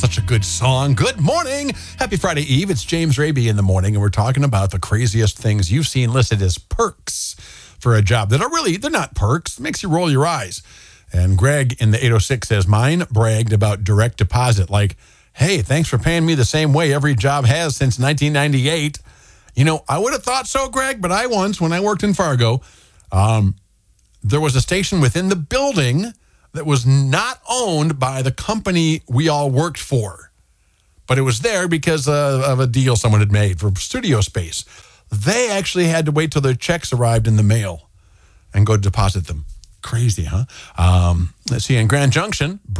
Such a good song. Good morning. Happy Friday Eve. It's James Raby in the morning, and we're talking about the craziest things you've seen listed as perks for a job that they're not perks. It makes you roll your eyes. And Greg in the 806 says, mine bragged about direct deposit. Like, hey, thanks for paying me the same way every job has since 1998. You know, I would have thought so, Greg, but I once, when I worked in Fargo, there was a station within the building that was not owned by the company we all worked for. But it was there because of a deal someone had made for studio space. They actually had to wait till their checks arrived in the mail and go deposit them. Crazy, huh? Let's see, in Grand Junction,